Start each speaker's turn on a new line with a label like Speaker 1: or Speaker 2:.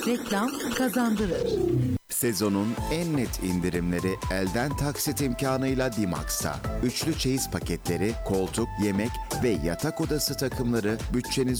Speaker 1: Reklam kazandırır.
Speaker 2: Sezonun en net indirimleri elden taksit imkanıyla Dimax'ta. Üçlü çeyiz paketleri, koltuk, yemek ve yatak odası takımları bütçeniz